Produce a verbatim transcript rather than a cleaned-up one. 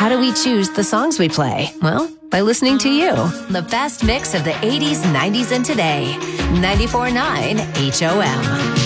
how do we choose the songs we play? Well, by listening to you. The best mix of the eighties, nineties, and today. ninety-four point nine H O M.